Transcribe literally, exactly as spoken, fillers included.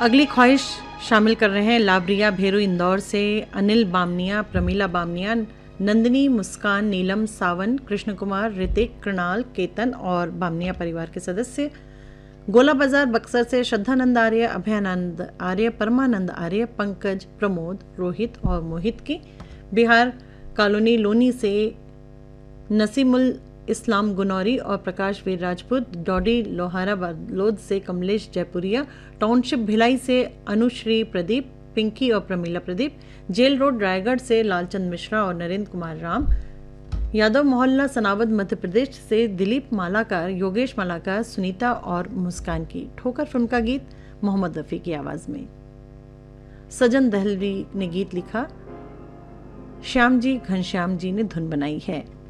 अगली ख्वाहिश शामिल कर रहे हैं लाबरिया भेरू इंदौर से अनिल बामनिया, प्रमीला बामनिया, नंदिनी, मुस्कान, नीलम, सावन, कृष्ण कुमार, ऋतिक, कृणाल, केतन और बामनिया परिवार के सदस्य। गोला बाजार बक्सर से श्रद्धानंद आर्य, अभयानंद आर्य, परमानंद आर्य, पंकज, प्रमोद, रोहित और मोहित की। बिहार कॉलोनी लोनी से नसीमुल इस्लाम गुनौरी और प्रकाश वीर राजपूत। डॉडी लोहारा बालोद से कमलेश जयपुरिया। टाउनशिप भिलाई से अनुश्री प्रदीप, पिंकी और प्रमीला प्रदीप। जेल रोड रायगढ़ से लालचंद मिश्रा और नरेंद्र कुमार राम। यादव मोहल्ला सनावद मध्य प्रदेश से दिलीप मालाकार, योगेश मालाकार, सुनीता और मुस्कान की। ठोकर फिल्म का गीत मोहम्मद रफ़ी की आवाज़ में। सजन दहलवी ने गीत लिखा, श्याम जी घनश्याम जी ने धुन बनाई है।